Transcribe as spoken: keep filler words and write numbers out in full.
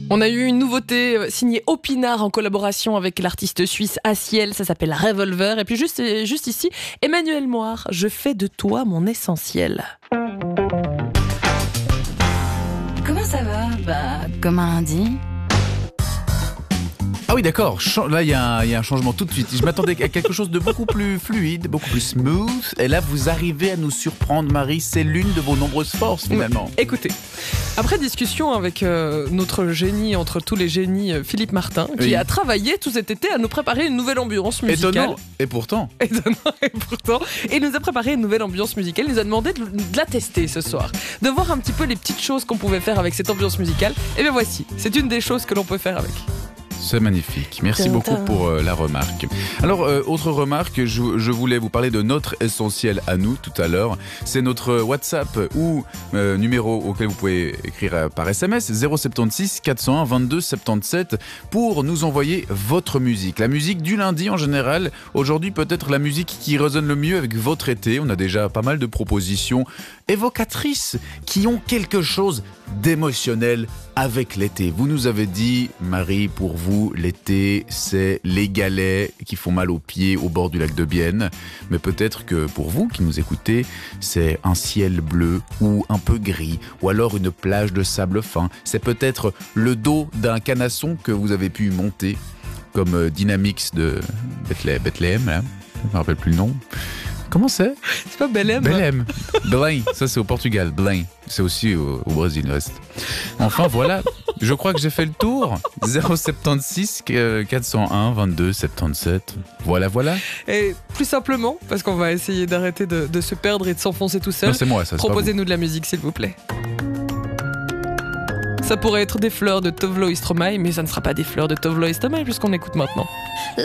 On a eu une nouveauté euh, signée Opinard en collaboration avec l'artiste suisse Aciel, ça s'appelle Revolver. Et puis juste, juste ici, Emmanuel Moir, je fais de toi mon essentiel. Comment ça va ? Bah, comme un lundi. Ah oui, d'accord. Là, il y, y a un changement tout de suite. Je m'attendais à quelque chose de beaucoup plus fluide, beaucoup plus smooth. Et là, vous arrivez à nous surprendre, Marie. C'est l'une de vos nombreuses forces, finalement. Écoutez, après discussion avec euh, notre génie, entre tous les génies, euh, Philippe Martin, qui oui. a travaillé tout cet été à nous préparer une nouvelle ambiance musicale. Étonnant. Et pourtant. Étonnant, et pourtant. Et il nous a préparé une nouvelle ambiance musicale. Il nous a demandé de, de la tester ce soir. De voir un petit peu les petites choses qu'on pouvait faire avec cette ambiance musicale. Et bien voici, c'est une des choses que l'on peut faire avec. C'est magnifique. Merci beaucoup pour euh, la remarque. Alors, euh, autre remarque, je, je voulais vous parler de notre essentiel à nous tout à l'heure. C'est notre WhatsApp ou euh, numéro auquel vous pouvez écrire euh, par S M S zéro sept six quatre zéro un vingt-deux soixante-dix-sept pour nous envoyer votre musique. La musique du lundi en général. Aujourd'hui, peut-être la musique qui résonne le mieux avec votre été. On a déjà pas mal de propositions évocatrices qui ont quelque chose d'émotionnel avec l'été. Vous nous avez dit, Marie, pour vous, l'été, c'est les galets qui font mal aux pieds au bord du lac de Bienne. Mais peut-être que pour vous qui nous écoutez, c'est un ciel bleu ou un peu gris, ou alors une plage de sable fin. C'est peut-être le dos d'un canasson que vous avez pu monter, comme Dynamix de Bethléem, Bethléem hein je ne me rappelle plus le nom. Comment c'est ? C'est pas Belém. Belém. Belém. Ça, c'est au Portugal. Belém. C'est aussi au, au Brésil, le reste. Enfin, voilà. Je crois que j'ai fait le tour. zéro sept six quatre zéro un vingt-deux soixante-dix-sept. Voilà, voilà. Et plus simplement, parce qu'on va essayer d'arrêter de, de se perdre et de s'enfoncer tout seul. Non, c'est moi, ça. Proposez-nous de la musique, s'il vous plaît. Ça pourrait être des fleurs de Tovlo et Stromae, mais ça ne sera pas des fleurs de Tovlo et Stromae puisqu'on écoute maintenant.